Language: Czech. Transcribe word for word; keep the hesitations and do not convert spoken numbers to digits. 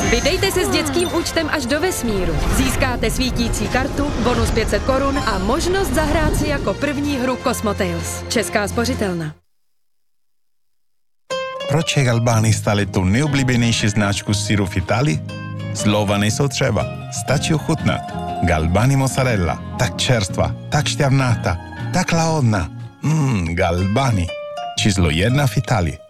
Vydejte se s dětským účtem až do vesmíru. Získáte svítící kartu, bonus pět set korun a možnost zahrát si jako první hru Cosmotails. Česká spořitelna. Proč je Galbani stále tu nejoblíbenější značku syru v Itálii? Slova nejsou třeba, stačí ochutnat. Galbani mozzarella, tak čerstva, tak šťavnatá, tak lahodná. Mmm, Galbani, číslo jedna v Itálii.